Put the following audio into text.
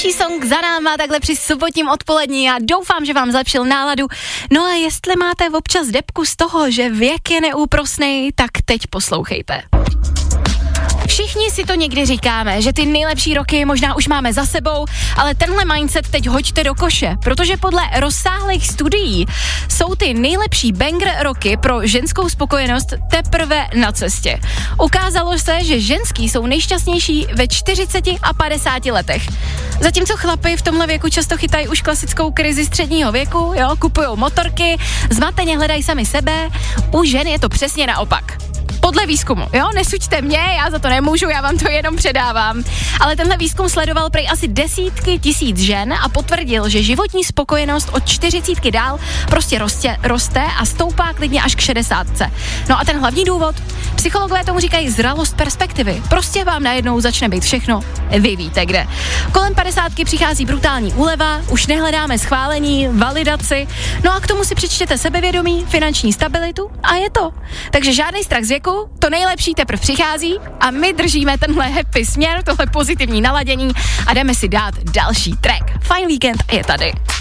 Další song za náma takhle při sobotním odpolední a doufám, že vám zlepšil náladu. No a jestli máte občas depku z toho, že věk je neúprosnej, tak teď poslouchejte. Všichni si to někdy říkáme, že ty nejlepší roky možná už máme za sebou, ale tenhle mindset teď hoďte do koše, protože podle rozsáhlých studií jsou ty nejlepší banger roky pro ženskou spokojenost teprve na cestě. Ukázalo se, že ženský jsou nejšťastnější ve 40 a 50 letech. Zatímco chlapi v tomhle věku často chytají už klasickou krizi středního věku, jo, kupujou motorky, zmateně hledají sami sebe, u žen je to přesně naopak. Podle výzkumu, jo, nesuďte mě, já za to nemůžu, já vám to jenom předávám. Ale tenhle výzkum sledoval prej asi desítky tisíc žen a potvrdil, že životní spokojenost od 40 dál prostě roste a stoupá klidně až k 60. No a ten hlavní důvod? Psychologové tomu říkají zralost perspektivy. Prostě vám najednou začne být všechno, vy víte kde. Kolem 50 přichází brutální úleva, už nehledáme schválení, validaci, no a k tomu si přečtěte sebevědomí, finanční stabilitu a je to. Takže žádný strach z věku, to nejlepší teprve přichází a my držíme tenhle happy směr, tohle pozitivní naladění a jdeme si dát další track. Fajn víkend je tady.